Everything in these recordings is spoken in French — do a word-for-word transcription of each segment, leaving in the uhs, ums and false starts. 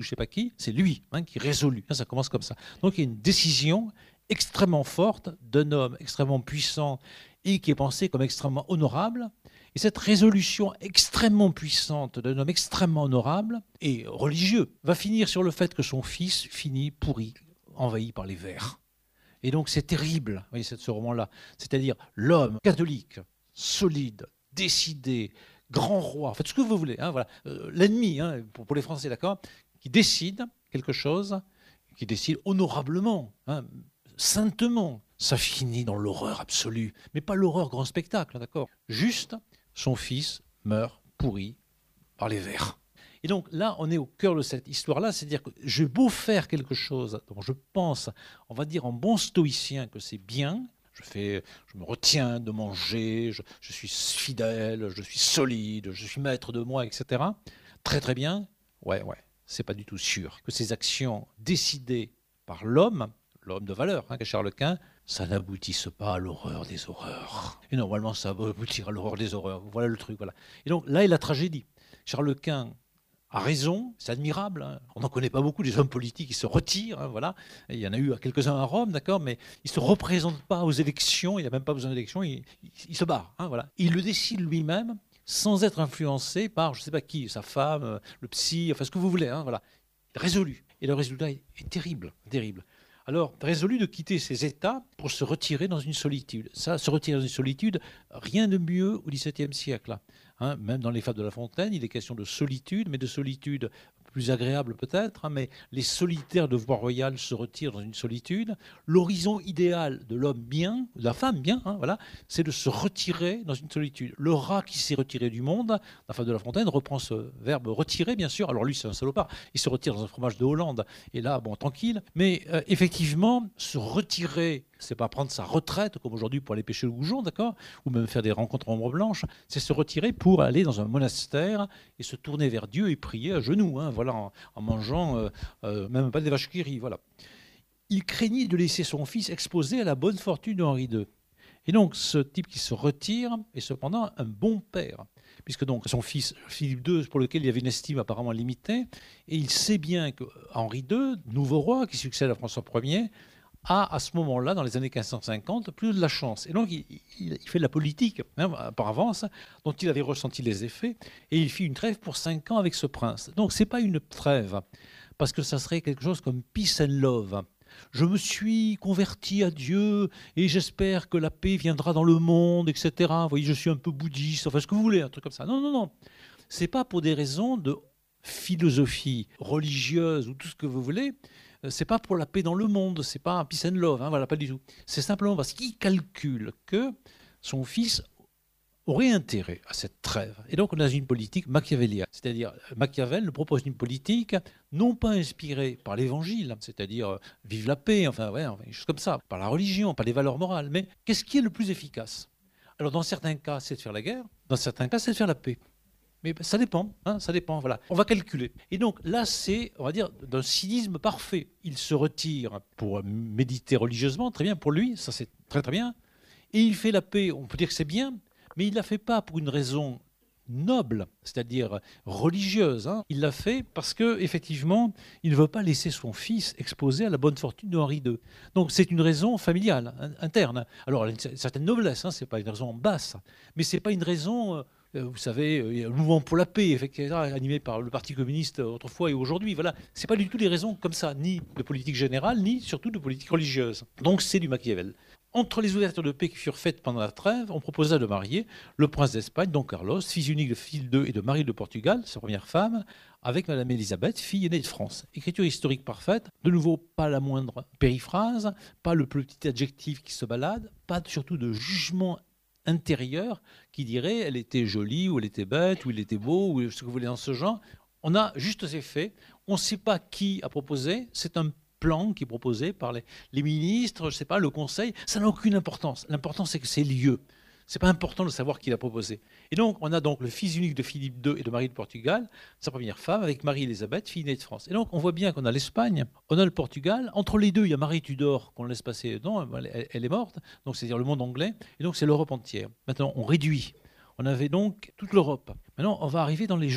je ne sais pas qui, c'est lui hein, qui résolut. Ça commence comme ça. Donc il y a une décision extrêmement forte d'un homme extrêmement puissant et qui est pensé comme extrêmement honorable. Et cette résolution extrêmement puissante d'un homme extrêmement honorable et religieux va finir sur le fait que son fils finit pourri, envahi par les vers. Et donc c'est terrible, vous voyez, ce roman-là. C'est-à-dire l'homme catholique, solide, décidé, grand roi, faites ce que vous voulez, hein, voilà. euh, l'ennemi, hein, pour, pour les Français, d'accord, qui décide quelque chose, qui décide honorablement, hein, saintement, ça finit dans l'horreur absolue, mais pas l'horreur grand spectacle, d'accord. Juste, son fils meurt pourri par les vers. Et donc là, on est au cœur de cette histoire-là, c'est-à-dire que j'ai beau faire quelque chose dont je pense, on va dire en bon stoïcien, que c'est bien, je, fais, je me retiens de manger, je, je suis fidèle, je suis solide, je suis maître de moi, et cetera. Très très bien, ouais, ouais, c'est pas du tout sûr que ces actions décidées par l'homme, l'homme de valeur, hein, qu'est Charles Quint, ça n'aboutisse pas à l'horreur des horreurs. Et normalement, ça va aboutir à l'horreur des horreurs. Voilà le truc, voilà. Et donc là est la tragédie. Charles Quint a raison, c'est admirable. Hein. On n'en connaît pas beaucoup des hommes politiques qui se retirent. Hein, voilà. Et il y en a eu quelques-uns à Rome, d'accord, mais il ne se représente pas aux élections, il n'a même pas besoin d'élections, il, il, il se barre. Hein, voilà. Il le décide lui-même sans être influencé par, je ne sais pas qui, sa femme, le psy, enfin ce que vous voulez. Hein, voilà. Résolu. Et le résultat est, est terrible, terrible. Alors, résolu de quitter ces états pour se retirer dans une solitude. Ça, se retirer dans une solitude, rien de mieux au dix-septième siècle. Hein, même dans les Fables de La Fontaine, il est question de solitude, mais de solitude plus agréable peut-être, hein, mais les solitaires de voie royale se retirent dans une solitude. L'horizon idéal de l'homme bien, de la femme bien, hein, voilà, c'est de se retirer dans une solitude. Le rat qui s'est retiré du monde, la Fable de La Fontaine reprend ce verbe retirer, bien sûr. Alors lui, c'est un salopard, il se retire dans un fromage de Hollande, et là, bon, tranquille. Mais euh, effectivement, se retirer, c'est pas prendre sa retraite, comme aujourd'hui pour aller pêcher le goujon, d'accord, ou même faire des rencontres en ombre blanche, c'est se retirer pour aller dans un monastère et se tourner vers Dieu et prier à genoux, hein, voilà, en, en mangeant euh, euh, même pas des vaches qui rient, voilà. Il craignit de laisser son fils exposé à la bonne fortune de Henri deux. Et donc, ce type qui se retire est cependant un bon père, puisque donc son fils Philippe deux, pour lequel il y avait une estime apparemment limitée, et il sait bien que Henri deux, nouveau roi qui succède à François Ier, a à ce moment-là, dans les années quinze cent cinquante, plus de la chance. Et donc, il, il, il fait de la politique, hein, par avance, dont il avait ressenti les effets, et il fit une trêve pour cinq ans avec ce prince. Donc, ce n'est pas une trêve, parce que ça serait quelque chose comme peace and love. Je me suis converti à Dieu, et j'espère que la paix viendra dans le monde, et cetera. Vous voyez, je suis un peu bouddhiste, enfin, ce que vous voulez, un truc comme ça. Non, non, non. Ce n'est pas pour des raisons de philosophie religieuse ou tout ce que vous voulez. C'est pas pour la paix dans le monde, c'est pas un peace and love, hein, voilà, pas du tout. C'est simplement parce qu'il calcule que son fils aurait intérêt à cette trêve. Et donc on a une politique machiavélienne, c'est-à-dire Machiavel propose une politique non pas inspirée par l'évangile, c'est-à-dire euh, vive la paix, enfin, ouais, enfin, des choses comme ça, par la religion, par les valeurs morales, mais qu'est-ce qui est le plus efficace? Alors dans certains cas, c'est de faire la guerre, dans certains cas, c'est de faire la paix. Mais ça dépend, hein, ça dépend, voilà. On va calculer. Et donc là, c'est, on va dire, d'un cynisme parfait. Il se retire pour méditer religieusement, très bien pour lui, ça c'est très très bien. Et il fait la paix, on peut dire que c'est bien, mais il ne la fait pas pour une raison noble, c'est-à-dire religieuse. Hein. Il l'a fait parce qu'effectivement, il ne veut pas laisser son fils exposé à la bonne fortune de Henri deux. Donc c'est une raison familiale, interne. Alors elle a une certaine noblesse, hein, ce n'est pas une raison basse, mais ce n'est pas une raison... Euh, vous savez, il y a le mouvement pour la paix, effectivement, animé par le Parti communiste autrefois et aujourd'hui. Voilà, c'est pas du tout des raisons comme ça, ni de politique générale, ni surtout de politique religieuse. Donc c'est du Machiavel. Entre les ouvertures de paix qui furent faites pendant la trêve, on proposa de marier le prince d'Espagne, Don Carlos, fils unique de Philippe deux et de Marie de Portugal, sa première femme, avec Madame Élisabeth, fille aînée de France. Écriture historique parfaite, de nouveau pas la moindre périphrase, pas le petit adjectif qui se balade, pas surtout de jugement intérieur qui dirait elle était jolie ou elle était bête ou il était beau ou ce que vous voulez dans ce genre. On a juste ces faits. On ne sait pas qui a proposé. C'est un plan qui est proposé par les, les ministres, je ne sais pas, le conseil. Ça n'a aucune importance. L'important, c'est que c'est lieu. Ce n'est pas important de savoir qui l'a proposé. Et donc, on a donc le fils unique de Philippe deux et de Marie de Portugal, sa première femme, avec Marie-Élisabeth, fille née de France. Et donc, on voit bien qu'on a l'Espagne, on a le Portugal. Entre les deux, il y a Marie Tudor, qu'on laisse passer. Non, elle, elle est morte. Donc, c'est-à-dire le monde anglais. Et donc, c'est l'Europe entière. Maintenant, on réduit. On avait donc toute l'Europe. Maintenant, on va arriver dans les jeunes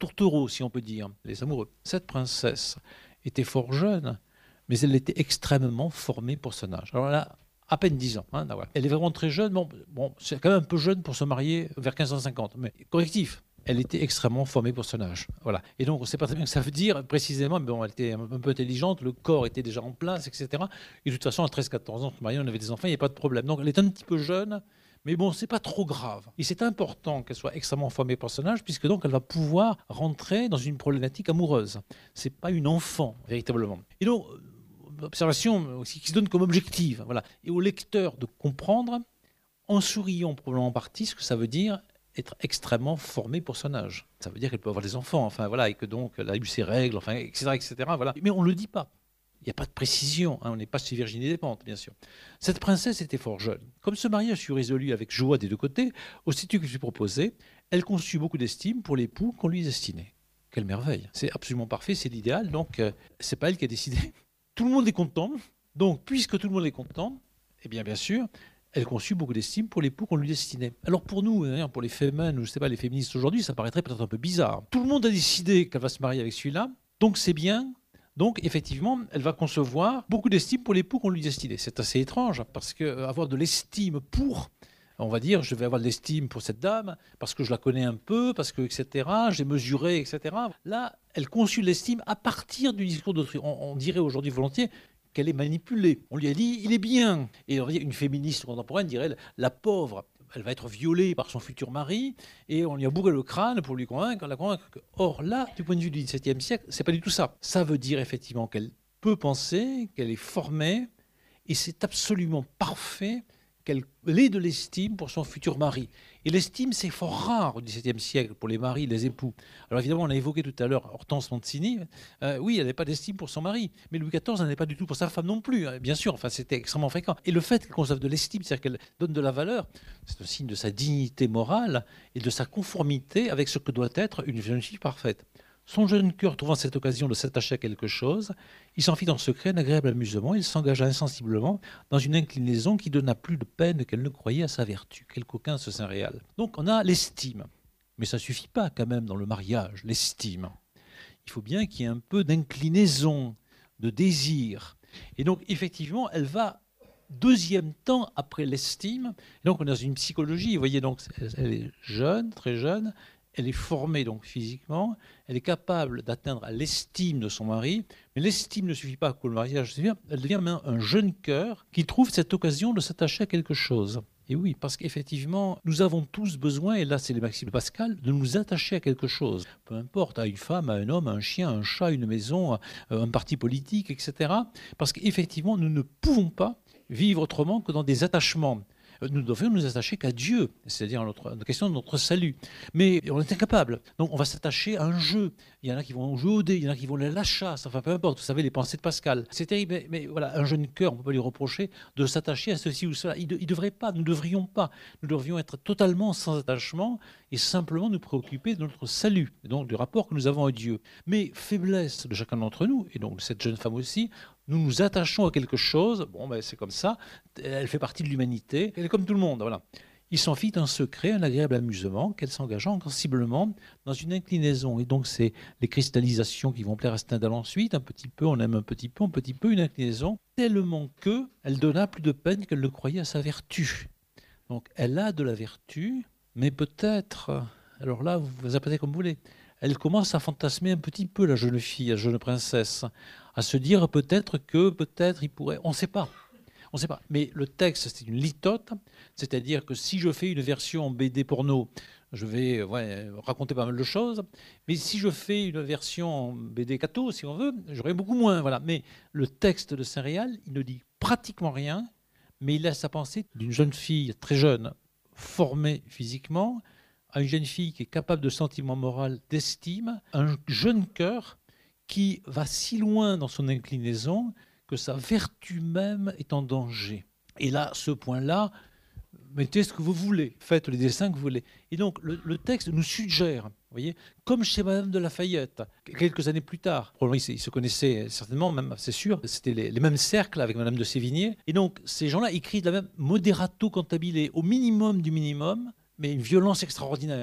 tourtereaux, si on peut dire, les amoureux. Cette princesse était fort jeune, mais elle était extrêmement formée pour son âge. Alors là, à peine dix ans. Hein, elle est vraiment très jeune. Bon, bon, c'est quand même un peu jeune pour se marier vers quinze cent cinquante, mais correctif. Elle était extrêmement formée pour son âge. Voilà. Et donc, on ne sait pas très bien ce que ça veut dire précisément, mais bon, elle était un peu intelligente, le corps était déjà en place, et cetera. Et de toute façon, à treize quatorze ans, on se mariait, on avait des enfants, il n'y a pas de problème. Donc, elle est un petit peu jeune, mais bon, c'est pas trop grave. Et c'est important qu'elle soit extrêmement formée pour son âge, puisque donc elle va pouvoir rentrer dans une problématique amoureuse. C'est pas une enfant, véritablement. Et donc, observation aussi qui se donne comme objective. Voilà. Et au lecteur de comprendre, en souriant probablement en partie, ce que ça veut dire être extrêmement formé pour son âge. Ça veut dire qu'elle peut avoir des enfants, enfin voilà, et que donc elle a eu ses règles, enfin, et cetera, et cetera. Voilà. Mais on ne le dit pas. Il n'y a pas de précision, hein, on n'est pas sur Virginie Despentes, bien sûr. Cette princesse était fort jeune. Comme ce mariage fut résolu avec joie des deux côtés, aussitôt qu'il fut proposé, elle conçut beaucoup d'estime pour l'époux qu'on lui destinait. Quelle merveille. C'est absolument parfait, c'est l'idéal, donc euh, c'est pas elle qui a décidé. Tout le monde est content, donc puisque tout le monde est content, eh bien bien sûr, elle conçut beaucoup d'estime pour l'époux qu'on lui destinait. Alors pour nous, pour les féminines, ou je sais pas, les féministes aujourd'hui, ça paraîtrait peut-être un peu bizarre. Tout le monde a décidé qu'elle va se marier avec celui-là, donc c'est bien. Donc effectivement, elle va concevoir beaucoup d'estime pour l'époux qu'on lui destinait. C'est assez étrange, parce qu'avoir de l'estime pour, on va dire, je vais avoir de l'estime pour cette dame, parce que je la connais un peu, parce que, et cetera, j'ai mesuré, et cetera. Là, elle conçut l'estime à partir du discours d'autrui. On, on dirait aujourd'hui volontiers qu'elle est manipulée. On lui a dit, il est bien. Et on va dire, une féministe contemporaine dirait, la pauvre, elle va être violée par son futur mari, et on lui a bourré le crâne pour lui convaincre, la convaincre. Que... Or là, du point de vue du dix-septième siècle, c'est pas du tout ça. Ça veut dire effectivement qu'elle peut penser, qu'elle est formée, et c'est absolument parfait qu'elle ait de l'estime pour son futur mari. Et l'estime, c'est fort rare au dix-septième siècle pour les maris, les époux. Alors évidemment, on a évoqué tout à l'heure Hortense Mancini. Euh, oui, elle n'avait pas d'estime pour son mari, mais Louis quatorze n'en avait pas du tout pour sa femme non plus, hein, bien sûr. Enfin, c'était extrêmement fréquent. Et le fait qu'elle conserve de l'estime, c'est-à-dire qu'elle donne de la valeur, c'est un signe de sa dignité morale et de sa conformité avec ce que doit être une jeune fille parfaite. Son jeune cœur trouvant cette occasion de s'attacher à quelque chose, il s'en fit en secret un agréable amusement. Il s'engagea insensiblement dans une inclinaison qui donna plus de peine qu'elle ne croyait à sa vertu. Quel coquin ce Saint-Réal. Donc on a l'estime. Mais ça ne suffit pas quand même dans le mariage, l'estime. Il faut bien qu'il y ait un peu d'inclinaison, de désir. Et donc effectivement, elle va deuxième temps après l'estime. Et donc on est dans une psychologie, vous voyez, donc elle est jeune, très jeune. Elle est formée donc physiquement, elle est capable d'atteindre l'estime de son mari, mais l'estime ne suffit pas pour le mariage, elle devient maintenant un jeune cœur qui trouve cette occasion de s'attacher à quelque chose. Et oui, parce qu'effectivement, nous avons tous besoin, et là c'est les maximes de Pascal, de nous attacher à quelque chose. Peu importe, à une femme, à un homme, à un chien, à un chat, une maison, un parti politique, et cetera. Parce qu'effectivement, nous ne pouvons pas vivre autrement que dans des attachements. Nous devons nous attacher qu'à Dieu, c'est-à-dire à notre, la question de notre salut. Mais on est incapable. Donc on va s'attacher à un jeu. Il y en a qui vont jouer au dé, il y en a qui vont aller à la chasse, enfin peu importe, vous savez, les pensées de Pascal. C'est terrible, mais, mais voilà, un jeune cœur, on ne peut pas lui reprocher de s'attacher à ceci ou cela. Il ne devrait pas, nous ne devrions pas. Nous devrions être totalement sans attachement et simplement nous préoccuper de notre salut, et donc du rapport que nous avons à Dieu. Mais faiblesse de chacun d'entre nous, et donc cette jeune femme aussi, nous nous attachons à quelque chose, bon ben c'est comme ça, elle fait partie de l'humanité, elle est comme tout le monde, voilà. Il s'en fit un secret, un agréable amusement, qu'elle s'engagea sensiblement dans une inclinaison. Et donc c'est les cristallisations qui vont plaire à Stendhal ensuite, un petit peu, on aime un petit peu, un petit peu, une inclinaison, tellement que elle donna plus de peine qu'elle ne croyait à sa vertu. Donc elle a de la vertu, mais peut-être, alors là vous vous appelez comme vous voulez, elle commence à fantasmer un petit peu la jeune fille, la jeune princesse, à se dire peut-être que, peut-être il pourrait, on ne sait pas, on ne sait pas. Mais le texte, c'est une litote, c'est-à-dire que si je fais une version en B D porno, je vais ouais, raconter pas mal de choses, mais si je fais une version en B D catho, si on veut, j'aurai beaucoup moins. Voilà. Mais le texte de Saint-Réal, il ne dit pratiquement rien, mais il laisse à penser d'une jeune fille très jeune, formée physiquement, à une jeune fille qui est capable de sentiment moral, d'estime, un jeune cœur qui va si loin dans son inclinaison que sa vertu même est en danger. Et là, ce point-là, mettez ce que vous voulez, faites les dessins que vous voulez. Et donc, le, le texte nous suggère, vous voyez, comme chez Madame de Lafayette, quelques années plus tard, probablement ils se connaissaient certainement, même c'est sûr, c'était les, les mêmes cercles avec Madame de Sévigné. Et donc, ces gens-là écrivent de la même moderato cantabile, au minimum du minimum, mais une violence extraordinaire.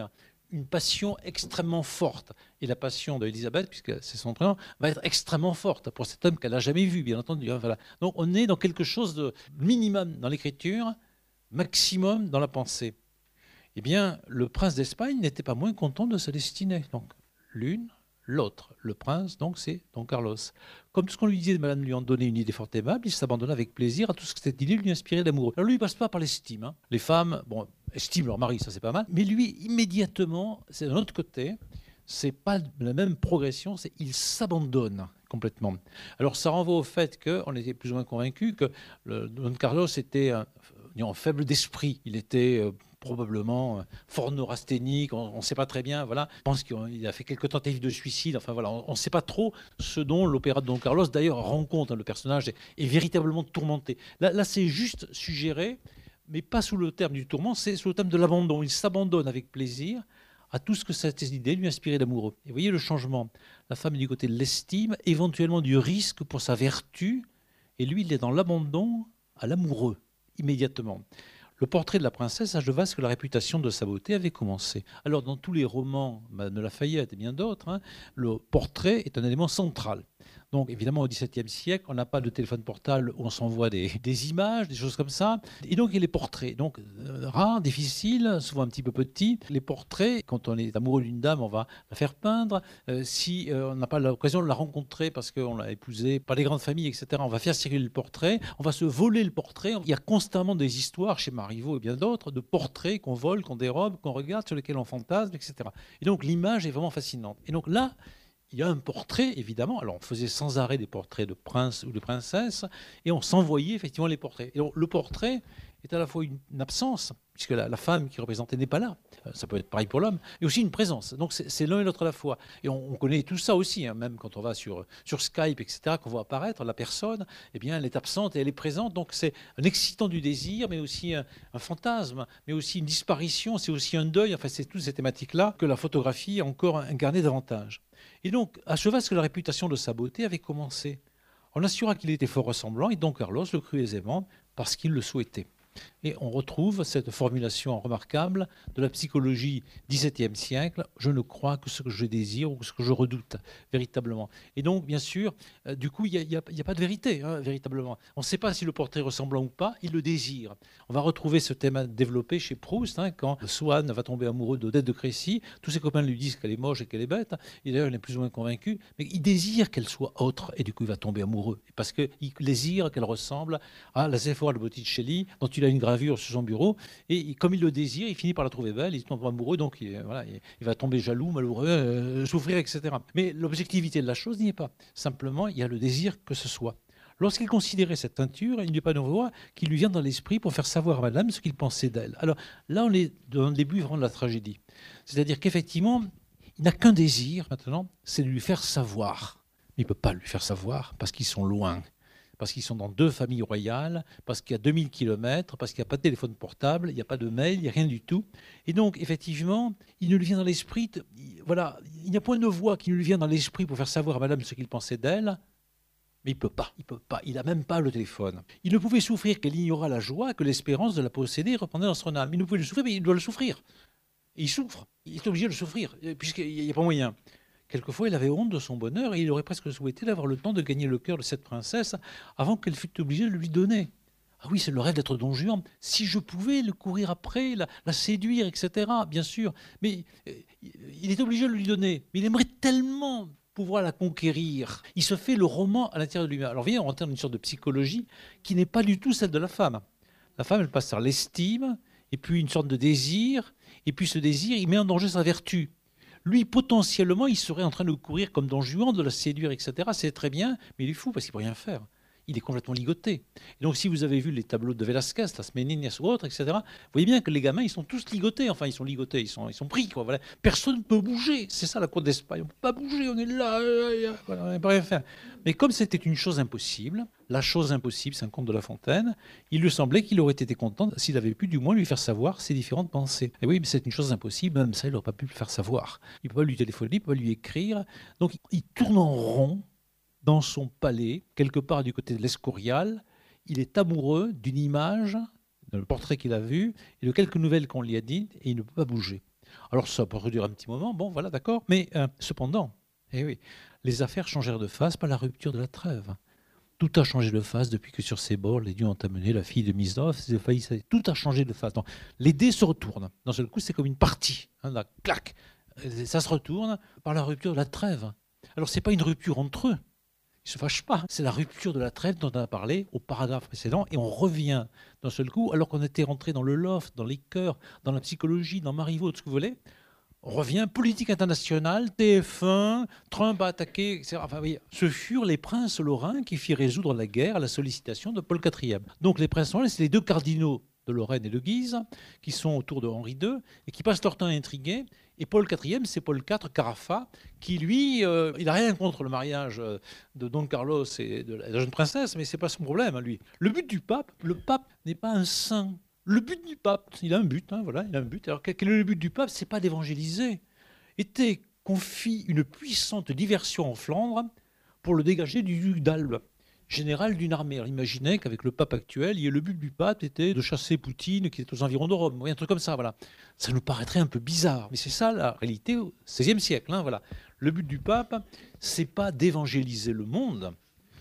une passion extrêmement forte. Et la passion d'Élisabeth, puisque c'est son prénom, va être extrêmement forte pour cet homme qu'elle n'a jamais vu, bien entendu. Hein, voilà. Donc on est dans quelque chose de minimum dans l'écriture, maximum dans la pensée. Eh bien, le prince d'Espagne n'était pas moins content de sa destinée. Donc, l'une, l'autre. Le prince, donc, c'est Don Carlos. Comme tout ce qu'on lui disait, madame lui en donnait une idée fort aimable, il s'abandonna avec plaisir à tout ce que cette idée lui inspirait d'amour. Alors lui, il ne passe pas par l'estime. Hein. Les femmes, bon, estiment leur mari, ça c'est pas mal. Mais lui, immédiatement, c'est d'un autre côté, c'est pas la même progression, c'est il s'abandonne complètement. Alors ça renvoie au fait qu'on était plus ou moins convaincus que le, Don Carlos était un, un faible d'esprit. Il était... Euh, probablement fort neurasthénique, on ne sait pas très bien. Voilà. Je pense qu'il a fait quelques tentatives de suicide. Enfin voilà, on ne sait pas trop ce dont l'opéra de Don Carlos d'ailleurs rend compte. Hein, le personnage est, est véritablement tourmenté. Là, là c'est juste suggéré, mais pas sous le terme du tourment, c'est sous le terme de l'abandon. Il s'abandonne avec plaisir à tout ce que cette idée lui inspirait d'amoureux. Et vous voyez le changement. La femme est du côté de l'estime, éventuellement du risque pour sa vertu, et lui, il est dans l'abandon à l'amoureux, immédiatement. Le portrait de la princesse acheva que la réputation de sa beauté avait commencé. Alors, dans tous les romans de Lafayette et bien d'autres, hein, le portrait est un élément central. Donc, évidemment, au dix-septième siècle, on n'a pas de téléphone portable où on s'envoie des, des images, des choses comme ça. Et donc, il y a les portraits. Donc, euh, rares, difficiles, souvent un petit peu petits. Les portraits, quand on est amoureux d'une dame, on va la faire peindre. Euh, si euh, on n'a pas l'occasion de la rencontrer parce qu'on l'a épousée par les grandes familles, et cetera, on va faire circuler le portrait. On va se voler le portrait. Il y a constamment des histoires chez Marivaux et bien d'autres de portraits qu'on vole, qu'on dérobe, qu'on regarde, sur lesquels on fantasme, et cetera. Et donc, l'image est vraiment fascinante. Et donc là, il y a un portrait, évidemment. Alors, on faisait sans arrêt des portraits de princes ou de princesses, et on s'envoyait effectivement les portraits. Et donc, le portrait est à la fois une, une absence, puisque la, la femme qui représentait n'est pas là. Ça peut être pareil pour l'homme, et aussi une présence. Donc, c'est, c'est l'un et l'autre à la fois. Et on, on connaît tout ça aussi, hein, même quand on va sur, sur Skype, et cetera, qu'on voit apparaître la personne, eh bien, elle est absente et elle est présente. Donc, c'est un excitant du désir, mais aussi un, un fantasme, mais aussi une disparition, c'est aussi un deuil. Enfin, c'est toutes ces thématiques-là que la photographie a encore incarné davantage. Et donc, acheva que la réputation de sa beauté avait commencé. On assura qu'il était fort ressemblant, et Don Carlos le crut aisément parce qu'il le souhaitait. Et on retrouve cette formulation remarquable de la psychologie dix-septième siècle, je ne crois que ce que je désire ou ce que je redoute, véritablement. Et donc, bien sûr, euh, du coup, il n'y a, a, a pas de vérité, hein, véritablement. On ne sait pas si le portrait est ressemblant ou pas, il le désire. On va retrouver ce thème développé chez Proust, hein, quand Swann va tomber amoureux d'Odette de Crécy, tous ses copains lui disent qu'elle est moche et qu'elle est bête, et d'ailleurs, il est plus ou moins convaincu, mais il désire qu'elle soit autre, et du coup, il va tomber amoureux, parce qu'il désire qu'elle ressemble à la Séphora de Botticelli, dont il a une gravure sur son bureau, et comme il le désire, il finit par la trouver belle, il tombe amoureux, donc il, voilà, il va tomber jaloux, malheureux, euh, souffrir, et cetera. Mais l'objectivité de la chose n'y est pas. Simplement, il y a le désir que ce soit. Lorsqu'il considérait cette peinture, il n'y a pas de voix qui lui vient dans l'esprit pour faire savoir à madame ce qu'il pensait d'elle. Alors là, on est dans le début vraiment de la tragédie. C'est-à-dire qu'effectivement, il n'a qu'un désir maintenant, c'est de lui faire savoir. Mais il ne peut pas lui faire savoir parce qu'ils sont loin. Parce qu'ils sont dans deux familles royales, parce qu'il y a deux mille kilomètres, parce qu'il n'y a pas de téléphone portable, il n'y a pas de mail, il n'y a rien du tout. Et donc, effectivement, il ne lui vient dans l'esprit, voilà, il n'y a point de voix qui ne lui vient dans l'esprit pour faire savoir à madame ce qu'il pensait d'elle, mais il ne peut pas, il peut pas, il n'a même pas le téléphone. Il ne pouvait souffrir qu'elle ignorât la joie, que l'espérance de la posséder reprendait dans son âme. Il ne pouvait le souffrir, mais il doit le souffrir. Et il souffre, il est obligé de le souffrir, puisqu'il n'y a pas moyen. Quelquefois, il avait honte de son bonheur et il aurait presque souhaité d'avoir le temps de gagner le cœur de cette princesse avant qu'elle fût obligée de le lui donner. Ah oui, c'est le rêve d'être Don Juan. Si je pouvais le courir après, la, la séduire, et cetera, bien sûr. Mais euh, il est obligé de le lui donner. Mais il aimerait tellement pouvoir la conquérir. Il se fait le roman à l'intérieur de lui-même. Alors, vous voyez, on rentre dans une sorte de psychologie qui n'est pas du tout celle de la femme. La femme, elle passe par l'estime, et puis une sorte de désir, et puis ce désir, il met en danger sa vertu. Lui, potentiellement, il serait en train de courir comme Don Juan, de la séduire, et cetera. C'est très bien, mais il est fou parce qu'il ne peut rien faire. Il est complètement ligoté. Et donc, si vous avez vu les tableaux de Velázquez, Las Meninas ou autres, et cetera, vous voyez bien que les gamins, ils sont tous ligotés. Enfin, ils sont ligotés, ils sont, ils sont pris, quoi. Voilà. Personne ne peut bouger. C'est ça, la cour d'Espagne. On ne peut pas bouger, on est là, voilà, on ne peut rien faire. Mais comme c'était une chose impossible, la chose impossible, c'est un conte de La Fontaine, il lui semblait qu'il aurait été content s'il avait pu du moins lui faire savoir ses différentes pensées. Et oui, mais c'est une chose impossible, même ça, il n'aurait pas pu le faire savoir. Il ne peut pas lui téléphoner, il ne peut pas lui écrire. Donc, il tourne en rond dans son palais, quelque part du côté de l'Escorial. Il est amoureux d'une image, d'un portrait qu'il a vu, et de quelques nouvelles qu'on lui a dites, et il ne peut pas bouger. Alors ça peut durer un petit moment, bon voilà, d'accord. Mais euh, cependant, eh oui, les affaires changèrent de face par la rupture de la trêve. Tout a changé de face depuis que sur ces bords, les dieux ont amené la fille de Misdolphe. Tout a changé de face. Donc, les dés se retournent. D'un seul coup, c'est comme une partie. Hein, là, clac, ça se retourne par la rupture de la trêve. Alors, ce n'est pas une rupture entre eux. Ils ne se fâchent pas. C'est la rupture de la trêve dont on a parlé au paragraphe précédent. Et on revient d'un seul coup, alors qu'on était rentré dans le loft, dans les cœurs, dans la psychologie, dans Marivaux, tout ce que vous voulez. On revient, politique internationale, T F un, Trump a attaqué, et cetera. Enfin, oui, ce furent les princes lorrains qui firent résoudre la guerre à la sollicitation de Paul quatrième. Donc les princes lorrains, c'est les deux cardinaux de Lorraine et de Guise, qui sont autour de Henri deux, et qui passent leur temps à intriguer. Et Paul quatrième, c'est Paul quatre, Carafa, qui lui, euh, il n'a rien contre le mariage de Don Carlos et de la jeune princesse, mais ce n'est pas son problème, hein, lui. Le but du pape, le pape n'est pas un saint. Le but du pape, il a un but, hein, voilà, il a un but. Alors quel est le but du pape? C'est pas d'évangéliser. Était qu'on fit une puissante diversion en Flandre pour le dégager du duc d'Albe, général d'une armée. Alors imaginez qu'avec le pape actuel, le but du pape était de chasser Poutine, qui est aux environs de Rome, un truc comme ça, voilà. Ça nous paraîtrait un peu bizarre, mais c'est ça la réalité au seizième siècle, hein, voilà. Le but du pape, c'est pas d'évangéliser le monde,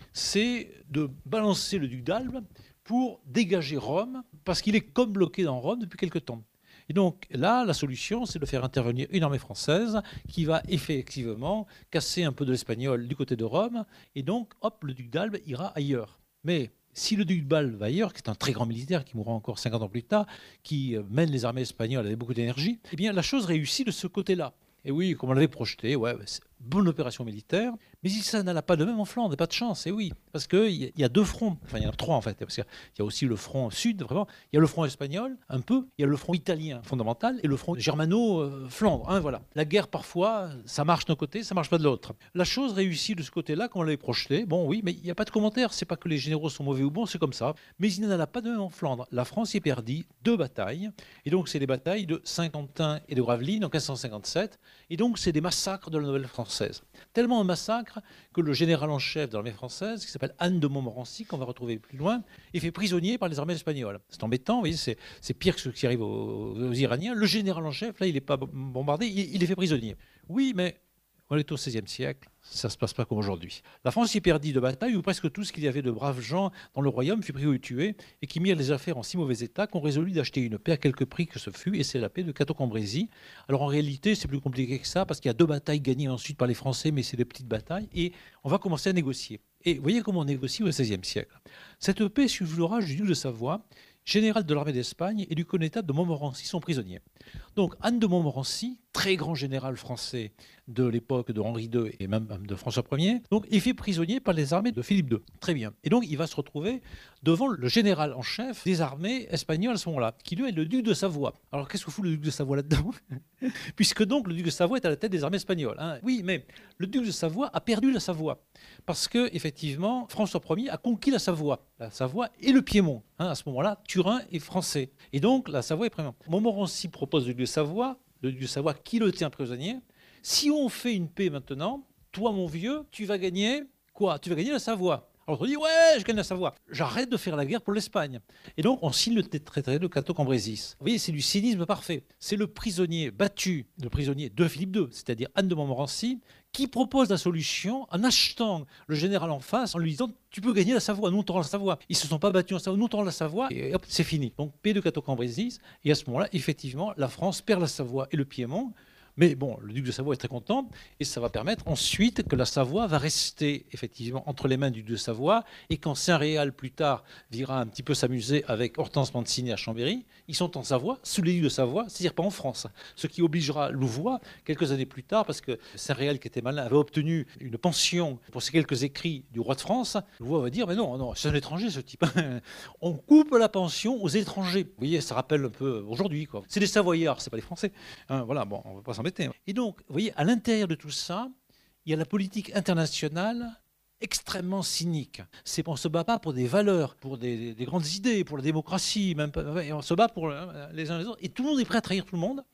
c'est de balancer le duc d'Albe pour dégager Rome, parce qu'il est comme bloqué dans Rome depuis quelque temps. Et donc là, la solution, c'est de faire intervenir une armée française qui va effectivement casser un peu de l'espagnol du côté de Rome, et donc, hop, le duc d'Albe ira ailleurs. Mais si le duc d'Albe va ailleurs, qui est un très grand militaire, qui mourra encore cinquante ans plus tard, qui mène les armées espagnoles avec beaucoup d'énergie, eh bien la chose réussit de ce côté-là. Et oui, comme on l'avait projeté, ouais, c'est une bonne opération militaire. Mais si ça n'alla pas de même en Flandre, pas de chance, et oui. Parce qu'il y a deux fronts, enfin il y en a trois en fait. Parce qu'il y a aussi le front sud, vraiment. Il y a le front espagnol, un peu. Il y a le front italien, fondamental. Et le front germano-flandre, hein, voilà. La guerre, parfois, ça marche d'un côté, ça marche pas de l'autre. La chose réussit de ce côté-là, comme on l'avait projeté. Bon, oui, mais il n'y a pas de commentaire. C'est pas que les généraux sont mauvais ou bons, c'est comme ça. Mais il n'en a pas de même en Flandre. La France y perdit deux batailles. Et donc, c'est les batailles de Saint-Quentin et de Gravelines en quinze cent cinquante-sept. Et donc, c'est des massacres de la Nouvelle française. Tellement un massacre que le général en chef de l'armée française, qui s'appelle Anne de Montmorency, qu'on va retrouver plus loin, est fait prisonnier par les armées espagnoles. C'est embêtant, vous voyez, c'est, c'est pire que ce qui arrive aux, aux Iraniens. Le général en chef, là, il n'est pas bombardé, il, il est fait prisonnier. Oui, mais on est au seizième siècle, ça ne se passe pas comme aujourd'hui. La France y perdit de bataille où presque tout ce qu'il y avait de braves gens dans le royaume fut pris ou tué, et qui mirent les affaires en si mauvais état qu'on résolut d'acheter une paix à quelque prix que ce fut, et c'est la paix de Cateau-Cambrésis. Alors en réalité, c'est plus compliqué que ça, parce qu'il y a deux batailles gagnées ensuite par les Français, mais c'est des petites batailles, et on va commencer à négocier. Et vous voyez comment on négocie au seizième siècle. Cette paix suit l'orage du duc de Savoie, général de l'armée d'Espagne, et du connétable de Montmorency, son prisonnier. Donc Anne de Montmorency, très grand général français de l'époque de Henri deux et même de François Ier, donc est fait prisonnier par les armées de Philippe deux. Très bien. Et donc il va se retrouver devant le général en chef des armées espagnoles à ce moment-là, qui lui est le duc de Savoie. Alors qu'est-ce que fout le duc de Savoie là-dedans? Puisque donc le duc de Savoie est à la tête des armées espagnoles. Hein. Oui, mais le duc de Savoie a perdu la Savoie. Parce que, effectivement, François Ier a conquis la Savoie. La Savoie et le Piémont. Hein, à ce moment-là, Turin est français. Et donc, la Savoie est première. Montmorency propose le duc de Savoie, le duc de Savoie qui le tient prisonnier. Si on fait une paix maintenant, toi, mon vieux, tu vas gagner quoi? Tu vas gagner la Savoie. Alors on dit, ouais, je gagne la Savoie. J'arrête de faire la guerre pour l'Espagne. Et donc, on signe le traité de Cateau-Cambrésis. Vous voyez, c'est du cynisme parfait. C'est le prisonnier battu, le prisonnier de Philippe deux, c'est-à-dire Anne de Montmorency, qui propose la solution en achetant le général en face, en lui disant, tu peux gagner la Savoie, nous on t'aura la Savoie. Ils ne se sont pas battus en Savoie, nous on t'aura la Savoie, et hop, c'est fini. Donc, paix de Cateau-Cambrésis. Et à ce moment-là, effectivement, la France perd la Savoie et le Piémont. Mais bon, le duc de Savoie est très content et ça va permettre ensuite que la Savoie va rester effectivement entre les mains du duc de Savoie, et quand Saint-Réal plus tard viendra un petit peu s'amuser avec Hortense Mancini à Chambéry, ils sont en Savoie, sous les ducs de Savoie, c'est-à-dire pas en France. Ce qui obligera Louvois, quelques années plus tard, parce que Saint-Réal qui était malin avait obtenu une pension pour ces quelques écrits du roi de France, Louvois va dire, mais non, non, c'est un étranger ce type. On coupe la pension aux étrangers. Vous voyez, ça rappelle un peu aujourd'hui, quoi. C'est des Savoyards, c'est pas les Français. Hein, voilà, bon, on va pas s'embêter. Et donc, vous voyez, à l'intérieur de tout ça, il y a la politique internationale extrêmement cynique. C'est, on ne se bat pas pour des valeurs, pour des, des, des grandes idées, pour la démocratie, même pas, on se bat pour les uns les autres, et tout le monde est prêt à trahir tout le monde,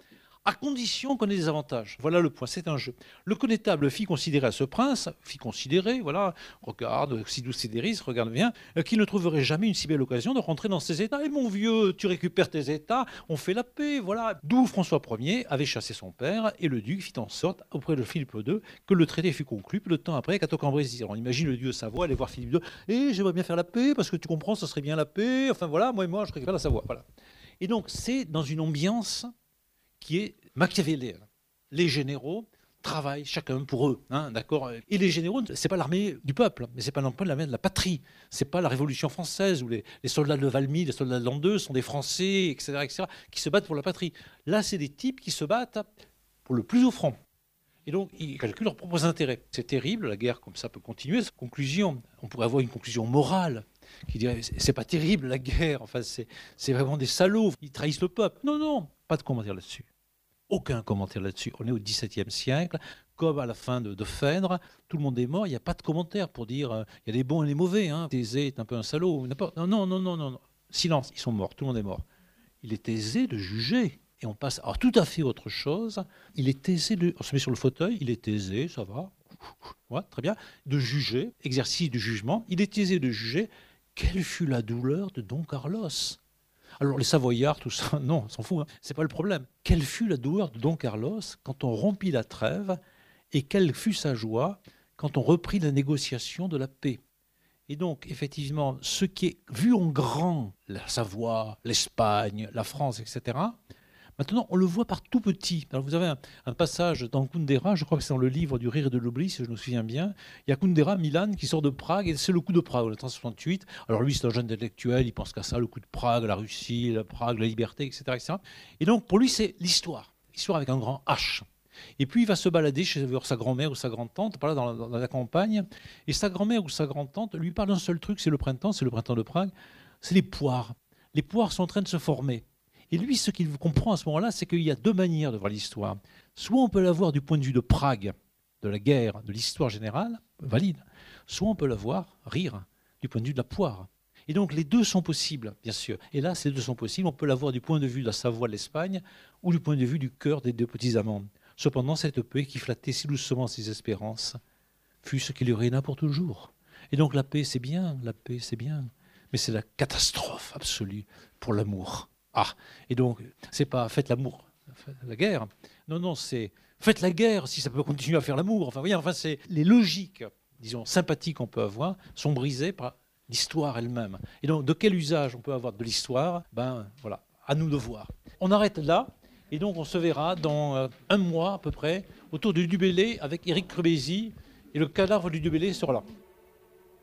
à condition qu'on ait des avantages. Voilà le point, c'est un jeu. Le connétable fit considérer à ce prince, fit considérer, voilà, regarde, si Sidéris, regarde bien, euh, qu'il ne trouverait jamais une si belle occasion de rentrer dans ses états. Et mon vieux, tu récupères tes états, on fait la paix, voilà. D'où François Ier avait chassé son père, et le duc fit en sorte, auprès de Philippe deux, que le traité fut conclu, peu de temps après, qu'à Cambrésis. On imagine le dieu Savoie aller voir Philippe deux, et j'aimerais bien faire la paix, parce que tu comprends, ça serait bien la paix, enfin voilà, moi et moi, je récupère la Savoie, voilà. Et donc, c'est dans une ambiance qui est machiavélienne. Les généraux travaillent chacun pour eux, hein, d'accord. Et les généraux, c'est pas l'armée du peuple, mais c'est pas non plus l'armée de la patrie. C'est pas la Révolution française où les, les soldats de Valmy, les soldats de l'an deux sont des Français, et cetera, et cetera, qui se battent pour la patrie. Là, c'est des types qui se battent pour le plus offrant. Et donc, ils calculent leurs propres intérêts. C'est terrible, la guerre comme ça peut continuer. Conclusion, on pourrait avoir une conclusion morale qui dirait c'est pas terrible la guerre, enfin c'est, c'est vraiment des salauds, ils trahissent le peuple. Non, non, pas de commentaire là-dessus. Aucun commentaire là-dessus. On est au dix-septième siècle, comme à la fin de, de Phèdre, tout le monde est mort, il n'y a pas de commentaire pour dire euh, il y a des bons et des mauvais. Hein. Thésée est un peu un salaud, n'importe. Non, non, non, non, non, non. Silence, ils sont morts, tout le monde est mort. Il est aisé de juger. Et on passe à tout à fait autre chose. Il est aisé de. On se met sur le fauteuil, il est aisé, ça va. Ouais, très bien. De juger, exercice du jugement. Il est aisé de juger quelle fut la douleur de Don Carlos. Alors les Savoyards, tout ça, non, on s'en fout, hein. C'est pas le problème. Quelle fut la douleur de Don Carlos quand on rompit la trêve et quelle fut sa joie quand on reprit la négociation de la paix. Et donc, effectivement, ce qui est vu en grand, la Savoie, l'Espagne, la France, et cetera, maintenant, on le voit par tout petit. Alors, vous avez un, un passage dans Kundera, je crois que c'est dans le livre du Rire et de l'oubli, si je me souviens bien. Il y a Kundera, Milan, qui sort de Prague, et c'est le coup de Prague, en mille neuf cent soixante-huit. Alors, lui, c'est un jeune intellectuel, il pense qu'à ça, le coup de Prague, la Russie, la Prague, la liberté, et cetera, et cetera. Et donc, pour lui, c'est l'histoire. L'histoire avec un grand H. Et puis, il va se balader chez sa grand-mère ou sa grand-tante, par là, dans la, dans la campagne. Et sa grand-mère ou sa grand-tante lui parle d'un seul truc, c'est le printemps, c'est le printemps de Prague, c'est les poires. Les poires sont en train de se former. Et lui, ce qu'il comprend à ce moment-là, c'est qu'il y a deux manières de voir l'histoire. Soit on peut la voir du point de vue de Prague, de la guerre, de l'histoire générale, valide. Soit on peut la voir, rire, du point de vue de la poire. Et donc les deux sont possibles, bien sûr. Et là, ces deux sont possibles. On peut la voir du point de vue de la Savoie, de l'Espagne, ou du point de vue du cœur des deux petits amants. Cependant, cette paix qui flattait si doucement ses espérances fut ce qui lui réina pour toujours. Et donc la paix, c'est bien, la paix, c'est bien. Mais c'est la catastrophe absolue pour l'amour. Ah, et donc, c'est pas faites l'amour, faites la guerre. Non, non, c'est faites la guerre si ça peut continuer à faire l'amour. Enfin, voyez, enfin, c'est les logiques, disons, sympathiques qu'on peut avoir sont brisées par l'histoire elle-même. Et donc, de quel usage on peut avoir de l'histoire? Ben, voilà, à nous de voir. On arrête là, et donc on se verra dans euh, un mois à peu près, autour du Dubélé avec Éric Crebésy, et le cadavre du Dubélé sera là.